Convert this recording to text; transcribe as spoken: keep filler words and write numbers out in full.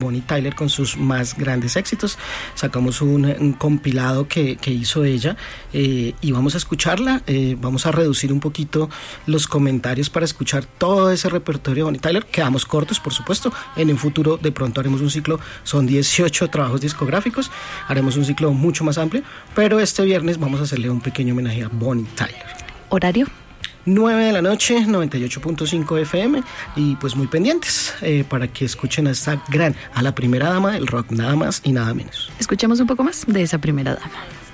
Bonnie Tyler con sus más grandes éxitos. Sacamos un, un compilado que, que hizo ella eh, y vamos a escucharla. Eh, vamos a reducir un poquito los comentarios para escuchar todo ese repertorio de Bonnie Tyler. Quedamos cortos, por supuesto. En un futuro de pronto haremos un ciclo, son dieciocho trabajos discográficos, haremos un ciclo mucho más amplio, pero este viernes vamos a hacerle un pequeño homenaje a Bonnie Tyler. ¿Horario? nueve de la noche, noventa y ocho punto cinco F M, y pues muy pendientes eh, para que escuchen a esta gran, a la primera dama del rock, nada más y nada menos. Escuchemos un poco más de esa primera dama.